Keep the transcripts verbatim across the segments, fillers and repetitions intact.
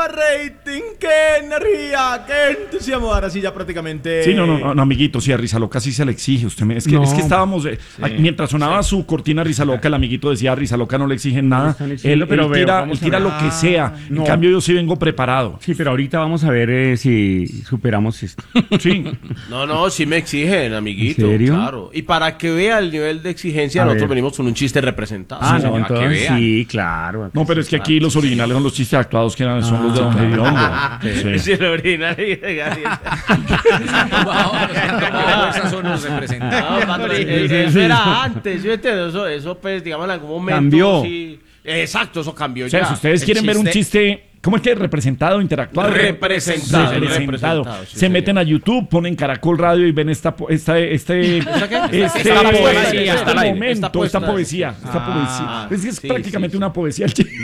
rating, qué energía, qué entusiasmo. Ahora sí, ya prácticamente. Sí, no, no, no, no amiguito, sí, a Risa Loca sí se le exige. Usted me, es, que, No. es que estábamos. Eh, Sí. mientras sonaba Sí. su cortina Risa Loca, el amiguito decía: a Risa Loca no le exigen nada. están Él, exigiendo, él pero veo, tira, vamos él tira a ver. lo que sea. No. En cambio, yo sí vengo preparado. Sí, pero ahorita vamos a ver eh, si superamos esto. Sí. No, no, sí me exigen, amiguito. ¿En serio? Claro. Y para que vea el nivel de exigencia, A nosotros ver. venimos con un chiste representado. Ah, Sí, no, señor, para que entonces vean. sí, claro. No, pero es que aquí los originales son los chistes actuados que eran- son los de Don Gediondo. Sí. Sí, el original y de Gabriel. Esos son los representados. No, patrón, eso era antes, yo entiendo, eso, eso pues, digamos, en algún momento. Cambió. Sí. Exacto, eso cambió O sea, ya. si ustedes El quieren ver un chiste- chiste, ¿cómo es que representado, interactuado? Representado, Representado. representado, sí, Se señor. meten a YouTube, ponen Caracol Radio y ven esta, po- esta, este, ¿Esta qué? este, Esta poesía, este está al aire, momento, esta esta puesta- poesía, esta Ah, poesía. Es que es sí, prácticamente sí, sí. una poesía el chiste.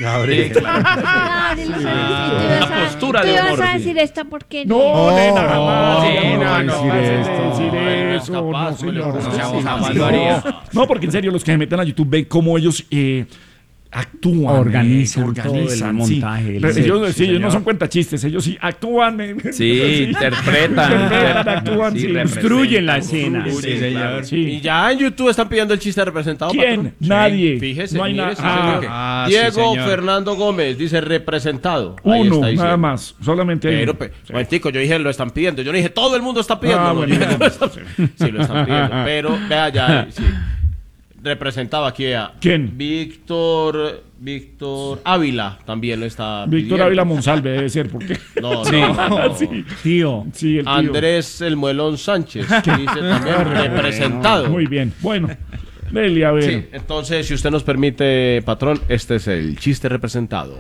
La postura tú de ibas humor, a sí. decir esta porque No, nena, jamás. sí, no, no, no, no, no, decir no, esto. decir No, eso, no, no, capaz, señor. no, Sí, no, sí, jamás sí, lo no. haría. No, porque en serio, los que se meten a YouTube ven cómo ellos eh, actúan. Organizan eh, todo el sí. montaje, el Pero set, ellos, sí, sí, ellos no señor. son cuentachistes, ellos sí actúan. eh. Sí, interpretan. Interpretan, actúan, Sí, sí. representan. Construyen la escena. Sí, señor. Sí. Y ya en YouTube están pidiendo el chiste representado. ¿Quién? patrón. Nadie. Fíjese, No hay mire, nada. sí, Ah, señor. Ah, sí, Diego señor. Fernando Gómez dice representado. Ahí Uno, está diciendo. nada más. Solamente hay Pero, uno. pe, momentico, yo dije lo están pidiendo. Yo no dije todo el mundo está pidiendo. Ah, no, bueno, yo dije, bueno. lo están- sí, lo están pidiendo. Pero, vea ya, sí. Representado aquí a ¿Quién? Víctor Víctor Ávila también lo está Víctor pidiendo. Ávila Monsalve debe ser, porque. No, Sí. no, no. sí, Tío. sí, el tío. Andrés El Muelón Sánchez dice también representado. Muy bien. Bueno, dele a ver. Sí, entonces, si usted nos permite, patrón, este es el chiste representado.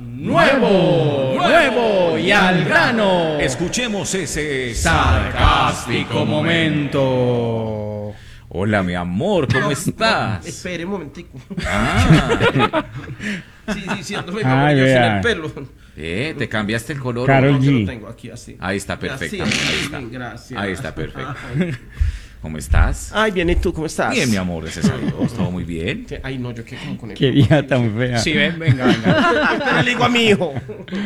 Nuevo, nuevo y al grano. Escuchemos ese sarcástico momento. Hola, mi amor, ¿cómo estás? Espere un momentico. Ah, Sí, diciéndome Ay, yo sin vea. el pelo. eh, ¿te cambiaste el color? Karol No, yo G. lo tengo aquí así. Ahí está perfecto. Así, Ahí está. bien, gracias. Ahí está perfecto. ¿Cómo estás? Ay, bien, ¿y tú cómo estás? Bien, mi amor, gracias a Dios. Todo muy bien. Sí, ay, no, yo qué hago con él. Qué vieja tan fea. Sí, ven, venga, venga. Le digo a mi hijo.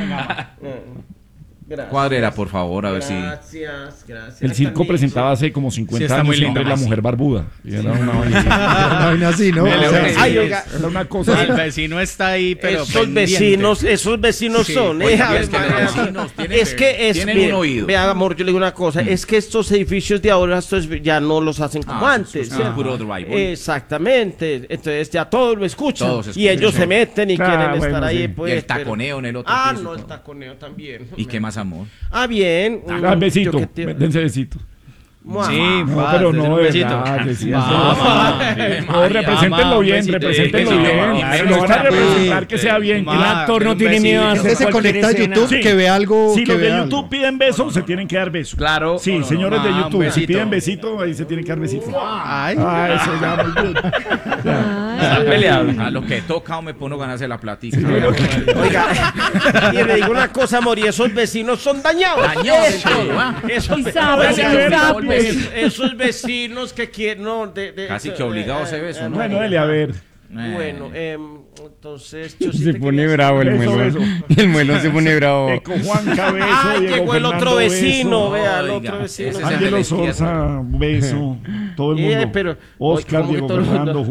Gracias. Cuadrera, por favor, a ver si. Gracias, gracias. El circo presentaba hace como Sí, cincuenta está años muy siempre linda. la mujer barbuda. Y era una vaina. Una vaina así, ¿no? O sea, Ay, oiga. era una cosa. El vecino está ahí, pero esos pendiente. vecinos, esos vecinos Sí, son, oiga, eh, a ver, es que los vea, vecinos tienen- es que es, tienen mire, un oído. vea, amor, yo le digo una cosa, es que estos edificios de ahora estos ya no los hacen como Ah, antes, eso es ¿cierto? puro drywall. Exactamente, entonces ya todos lo escuchan Todos y escuchan, ellos sí. se meten y Claro, quieren estar bueno, ahí, sí. pues. Y el pero- taconeo en el otro Ah, piso, no, el todo. taconeo también. ¿Y qué más, amor? Ah, bien. Ah, besito. Yo que te- Dense besito. Mua. Sí, No, va, pero desde no, un de besito. verdad, que sí, Vamos. sí. No, represéntenlo un bien, besito. represéntenlo Sí, bien. sí, Si sí, lo van a sí, representar, sí. que sea bien. Ma, El actor no un tiene besito. miedo a Usted hacer se cualquier conecta a escena. YouTube, Sí. que ve algo. Si que los de ve YouTube algo. piden besos, se tienen que dar besos. Claro. Sí, No, no, señores de no, un YouTube, si besito. piden besito, ahí se tienen que dar besito. Ay. Ah, eso ya, muy bien. Están peleados. A lo que toca o me pongo ganas de la platica. Oiga, y le digo una cosa, amor, y esos vecinos son dañados. Dañados Esos- en todo, ¿ah? esos, Y ve- sapos, esos- y sapos. esos- esos vecinos que quieren, no, de, de- Casi de- que obligado eh, ese beso, eh, ¿no? Bueno, dele a ver. Bueno, em, entonces yo sí Se te pone quería bravo el Beso, muelón. beso. El muelón se pone bravo. Eco Juan Cabezo, Ay, Diego llegó el otro Fernando, vecino, beso. vea, el Oiga, otro vecino. ese es el de la Ángelo izquierda. Sorza, beso. Todo el Eh, mundo. pero- Oscar, ¿cómo que Diego todo el mundo? Fernando,